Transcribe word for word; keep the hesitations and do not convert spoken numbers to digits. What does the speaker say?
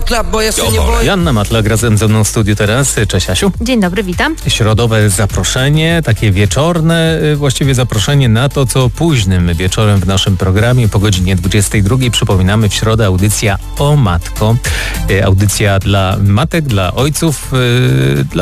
klap, bo ja się nie boję. Joanna Matlak razem ze mną w studiu teraz. Cześć, Asiu. Dzień dobry, witam. Środowe zaproszenie, takie wieczorne, właściwie zaproszenie na to, co późnym wieczorem w naszym programie po godzinie dwudziestej drugiej. Przypominamy, w środę audycja o matko. Audycja dla matek, dla ojców, dla